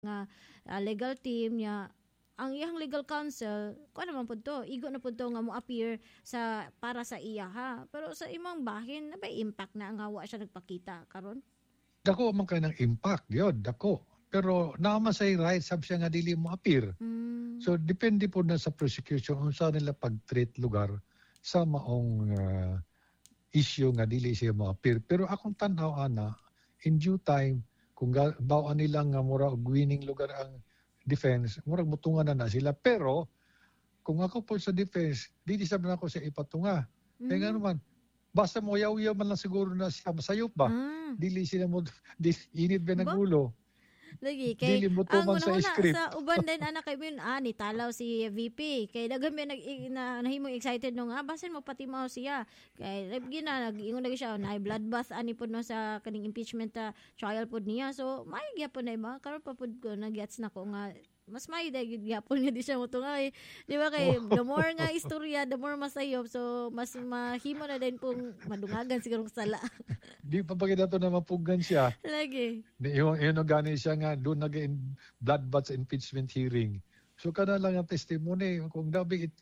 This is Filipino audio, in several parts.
nga legal team niya ang iyang legal counsel ko naman pud to igo na pud to nga mo appear sa para sa iya ha pero sa imong bahin na ba impact na nga wa siya nagpakita karon. Dako man kay ng impact yun, dako. Pero naman say right sab siya nga dili mo appear. So depende po na sa prosecution kung saan nila pag-treat lugar sa maong issue nga dili siya mo appear. Pero akong tanaw ana in due time kung bawaan nila nga mura og winning lugar ang defense, murag mutunga na sila. Pero kung ako po sa defense, dili sabi na ako sa ipatunga. Kaya nga naman, basta mo yaw-yaw man lang siguro na siya masayop ba? Dili sila mo, init ba ng ulo? Lagi kay dili mo tuman sa script. Sa uban din anak kay min ni talaw si VP kay daghan mi nahimo excited no nga basin mo pati mao siya kay gina nag-ingon lagi siya na bloodbath ani pud no sa kaning impeachment trial pud niya so may gyapon na ba karon pa pud ko nagets na ko nga mas may dagid gyapon nga di siya mo tunga di ba kay the more nga istorya the more masayop so mas mahimo na din pong madungagan siguro sala. Di pa bagay dato na mapugan siya. Lagi. Yung gani siya nga doon bloodbath sa impeachment hearing. So kana lang ang testimony kung dabi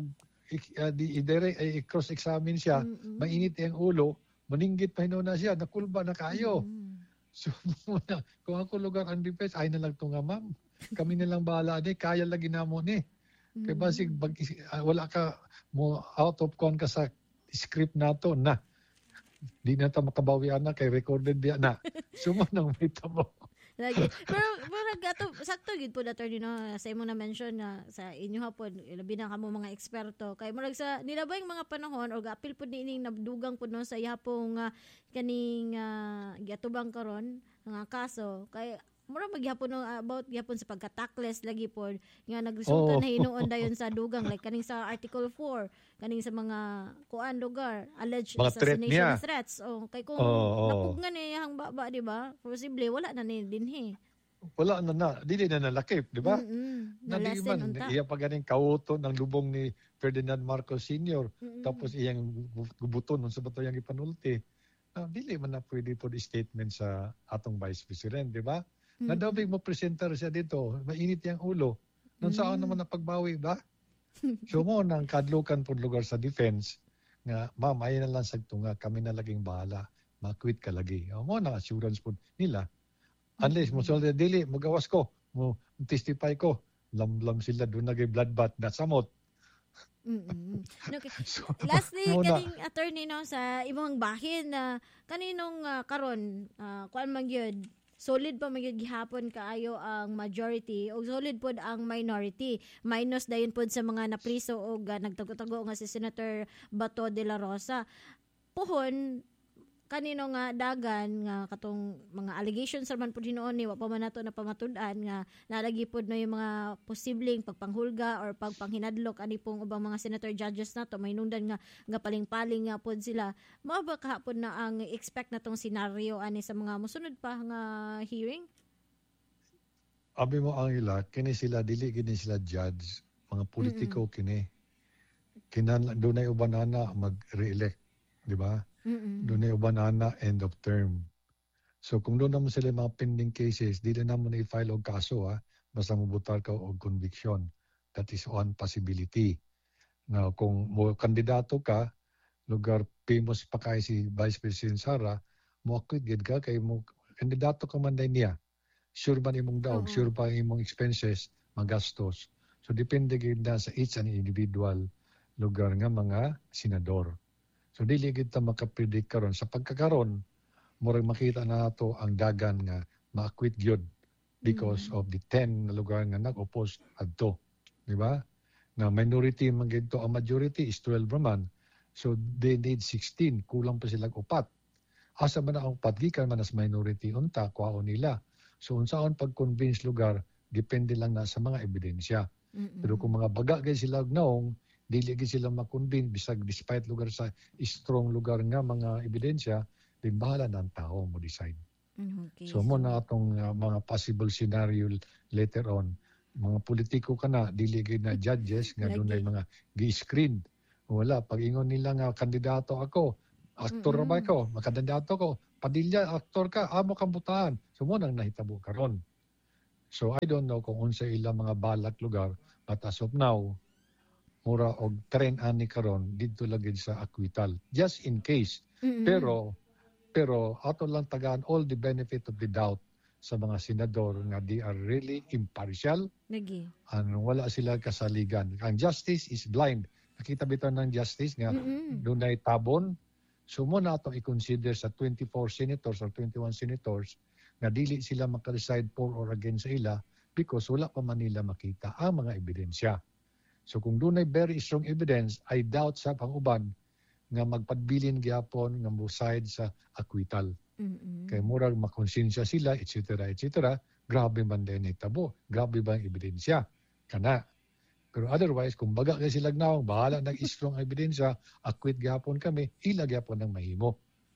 i-cross-examine siya, mainit ang ulo, maninggit pa na siya, nakulba na kayo. So kung ako lugar ang defense, ay na lang ito nga ma'am. Kami na lang bahala ni, kaya lagi na mo ni. Kaya basig wala ka mo out of con ka sa script nato na. Di na ta makabawian na kay recorded diya na. Sumo nang mita mo. Lagi. Pero gato sakto gid po attorney no sa imo na mention na sa inyo hapon labi na kamo mga eksperto kay murag sa nilabay mga panahon or apil pud niining nabdugang pud no sa yapong kaning giatubang karon nga kaso kay mura magyapon about gyapon sa pagka-tackless lagi pod nga nagresulta na hinuon dayon sa dugang like kaning sa Article 4 kaning sa mga kuan lugar alleged mga assassination threats kay kung napugnan niya ang baba di ba posible wala na ni dinhi wala na dili na nalakip di ba na di man iya pa ganing kauto ng lubong ni Ferdinand Marcos Sr. Tapos iyang gubuton sa bato yang ipanulti dili man na pwede pod statement sa atong Vice President di ba. Nadabig mo presentar siya dito, mainit yung ulo. Nung saan naman napagbawi ba? So mo nang kadlukan po lugar sa defense, nga ma'am, ayun na lang sagtunga, kami na laging bahala, makwit ka lagi. Mo na assurance po nila. Unless mo solda dili, magawas ko, mo testify ko, lamlam sila doon nagay bloodbath na samot. Okay. So, lastly, kaning attorney no, sa imong bahin na kaninong karon kuan man gyud solid pa magyud gihapon kaayo ang majority o solid pod ang minority minus dayon pod sa mga napriso o nagtago-tago nga si Senator Bato de la Rosa puhon kanino nga dagan nga katong mga allegations man pod hinuon ni wa pa man nato na pamatud-an nga nalagi pod no yung mga posibleng pagpanghulga or pagpanghinadlok ani pong ubang mga senator judges nato may nundan nga paling-paling nga pod sila mao ba kahapon na ang expect natong scenario ani sa mga mosunod pa nga hearing. Abi mo ang ila kini sila dili kini sila judge mga politiko kini dunay uban ana mag-re-elect di ba. Doon ay uban na end of term. So kung doon naman sila mga pending cases, di na naman i-file og kaso basta mabutar ka og conviction. That is one possibility. Now, kung mo kandidato ka, lugar famous pa kay si Vice President Sara, mo acquit gid ka kay mo kandidato ka man niya. Sure ba imong daog, sure pa imong expenses, magastos. So depende gid na sa each and individual lugar nga mga senador. So dili gid ta makapredict karon sa pagkakaron murag makita nato ang dagan nga ma-acquit gyud because of the 10 na lugar nga nag-oppose adto di ba na minority man gid to ang majority is 12 raman so they need 16 kulang pa sila upat asa man ang upat gikan man as minority unta kwaon nila so unsaon pag-convince lugar depende lang na sa mga ebidensya pero kung mga baga gid sila naong dili gid sila makonvince bisag despite lugar sa strong lugar nga mga ebidensya din bahala ng tao mo decide. Okay, so mo na atong mga possible scenario later on mga politiko kana dili gid na judges nga dunay mga gi-screen wala pag ingon nila nga kandidato ako aktor ba ko makandidato ko Padilla aktor ka amo kang butahan so mo nang nahitabo karon So I don't know kung unsa ilang mga balak lugar, but as of now, mura og tren ani karon didto lagi sa Acquittal. Just in case. Pero ato lang tagaan all the benefit of the doubt sa mga senador nga they are really impartial. Wala sila kasaligan. Ang justice is blind. Nakita bitaw ng justice nga dunay tabon. So mo na itong i-consider sa 24 senators or 21 senators na dili sila maka-decide for or against sa ila because wala pa man nila makita ang mga ebidensya. So kung dunay very strong evidence, I doubt sa panguban nga magpadbilin gyapon nga mo-side sa Acquittal. Kay murag makonsensya sila, etc. Grabe man din itabo. Grabe ba ang ebidensya? Kana. Pero otherwise, kung baga kay sila nawang, bahala nag-strong ebidensya, acquit gyapon kami, ila gyapon ng mahimo.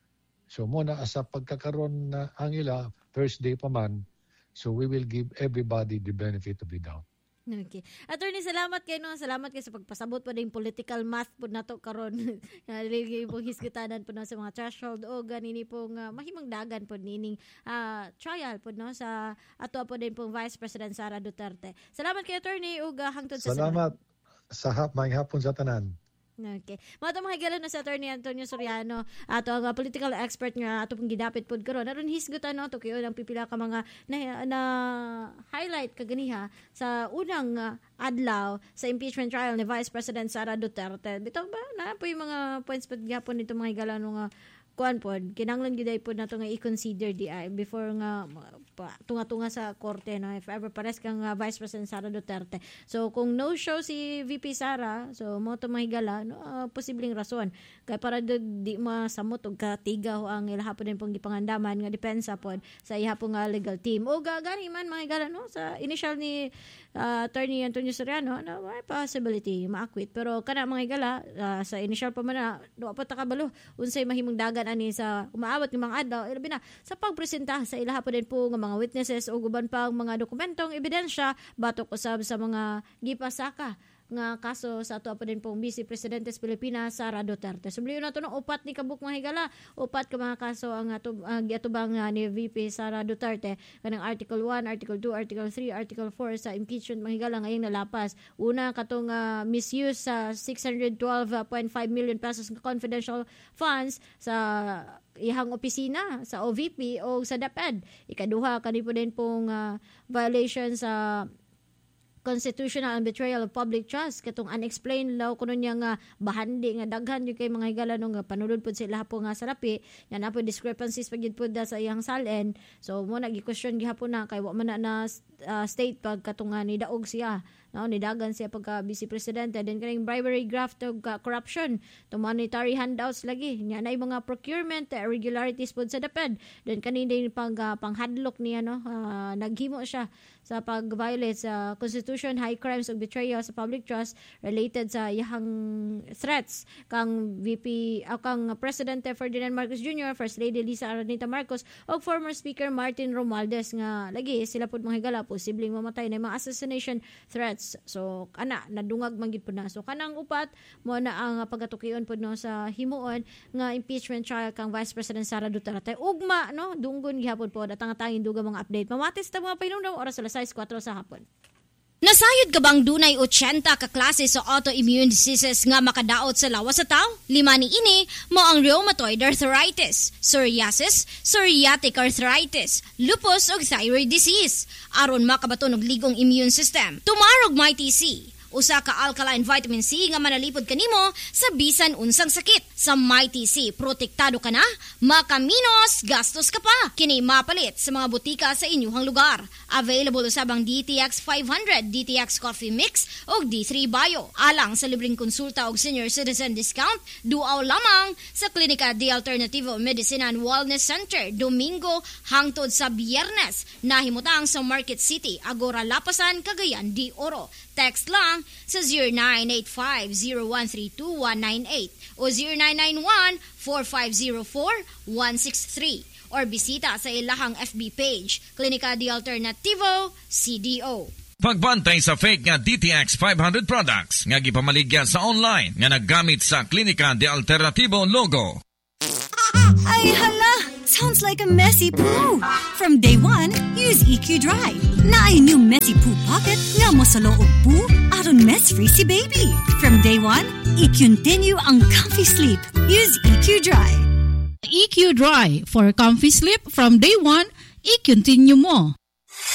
So muna sa pagkakaroon na ang ila, first day pa man, so we will give everybody the benefit of the doubt. Okay. Attorney, salamat kayo, no? Salamat kayo sa pagpasabot po na yung political math po na to karon. Naligay pong hisgutanan po na sa mga threshold o ganini pong mahimang dagan po nining trial po, no? Sa ato po din pong Vice President Sara Duterte. Salamat kayo, Attorney, ug hangtod sa salamat sa maayong hapon sa tanan. Okay. Mga higala na sa Attorney Antonio Soriano, ato ang political expert nga ato pong gidapit pod karon. Aron hisgutan, no, to kayo ang pipila ka mga na highlight kaganiha sa unang adlaw sa impeachment trial ni Vice President Sara Duterte. Bitaw ba na po yung mga points pod gyapon nito mga higala nga kuan pod kinahanglan gyud pod nato nga i-consider di before nga tunga-tunga sa korte, no, if ever pares kang Vice President Sara Duterte. So kung no show si VP Sara, so mo to mahigala, no, posibleng rason kay para di masamot og katigaw ang ilahapon din pong gipangandaman nga depensa pod sa ihapon nga legal team. O gani man mahigala, no, sa initial ni Attorney Antonio Soriano, no, may possibility ma-acquit, pero kana mahigala sa initial pa man na do pa ta kabalo unsay mahimong dagan ani sa umaabot ng mga adlaw ilabi na sa pagpresenta sa ilahapon din po nga mga witnesses o guban pang mga dokumentong ebidensya batok usab sa mga gipasaka nga kaso sa ato pa din pong Vice Presidente sa Pilipinas Sara Duterte. Subliyo na to ng upat ni kabuk mga higala, upat ka mga kaso ang giatubang ni VP Sara Duterte kanang Article 1, Article 2, Article 3, Article 4 sa impeachment mga higala ngayong nalapas. Una katong misuse sa 612.5 million pesos confidential funds sa ihang opisina sa OVP o sa DepEd. Ikaduha kanipo din pong violation sa constitutional and betrayal of public trust katong unexplained law kuno niya nga bahandi nga daghan yung kay mga higala nung panulod pud sila po nga salapi nga napo discrepancies pagyud pud sa iyang salen. So mo nagi-question gihapon na kay wa man na state pag katong ni daog siya, no, nidagan siya pagka Vice Presidente, then kaning bribery, graft ug corruption to monetary handouts lagi nya na mga procurement irregularities pud sa DepEd, then kaning din panghadlok niya, no, naghimo siya sa pag-violate sa Constitution, high crimes ug betrayal sa public trust related sa iyang threats kang VP kang Presidente Ferdinand Marcos Jr., First Lady Lisa Araneta Marcos ug former Speaker Martin Romualdez nga lagi sila pud mga higala posibleng mamatay na mga assassination threats. So kana nadungag man gid pud na. So kanang upat mo na ang pagatukion pud, no, sa himuon nga impeachment trial kang Vice President Sara Duterte. Ugma, no, dunggon gihapon pod atang tanging dugang mga update. Mamatis ta mga pinundaw oras sa 6:04 sa hapon. Nasayod ka bang dunay 80 ka klase sa autoimmune diseases nga makadaot sa lawas sa tao? 5 ni ini mo ang rheumatoid arthritis, psoriasis, psoriatic arthritis, lupus ug thyroid disease. Aron makabaton og ligong immune system. Tumarog Mighty C. Usa ka alkaline vitamin C nga manalipod kanimo sa bisan unsang sakit. Sa Mighty C, protektado ka na, makaminos, gastos ka pa. Kini mapalit sa mga butika sa inyong lugar. Available usab ang DTX 500, DTX Coffee Mix ug D3 Bio. Alang sa libreng konsulta og senior citizen discount, duaw lamang sa Klinika de Alternativo Medicine and Wellness Center, Domingo hangtod sa Biyernes. Nahimutang sa Market City, Agora Lapasan, Cagayan de Oro. Text lang sa 0985-0132-198 o 0991-4504-163 or bisita sa ilahang FB page, Klinika de Alternativo, CDO. Pagbantay sa fake nga DTX 500 products nga gipamaligya sa online nga naggamit sa Klinika de Alternativo logo. Ay hala! sounds like a messy poo. From day one, use EQ Dry. Na ay new messy poo pocket nga mo sa loob poo aron mess-free si baby. From day one, i-continue ang comfy sleep. Use EQ Dry. EQ Dry for comfy sleep from day one, i-continue mo.